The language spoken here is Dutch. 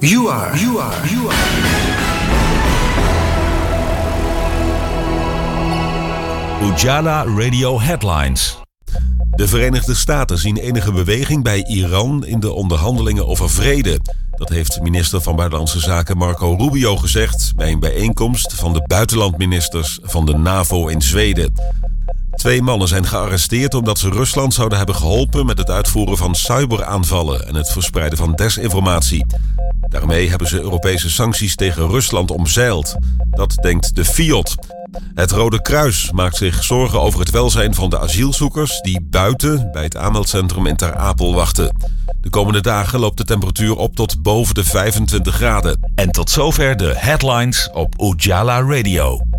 You are. Ujala Radio Headlines. De Verenigde Staten zien enige beweging bij Iran in de onderhandelingen over vrede. Dat heeft minister van Buitenlandse Zaken Marco Rubio gezegd bij een bijeenkomst van de buitenlandministers van de NAVO in Zweden. 2 mannen zijn gearresteerd omdat ze Rusland zouden hebben geholpen met het uitvoeren van cyberaanvallen en het verspreiden van desinformatie. Daarmee hebben ze Europese sancties tegen Rusland omzeild. Dat denkt de FIOD. Het Rode Kruis maakt zich zorgen over het welzijn van de asielzoekers die buiten bij het aanmeldcentrum in Ter Apel wachten. De komende dagen loopt de temperatuur op tot boven de 25 graden. En tot zover de headlines op Ujala Radio.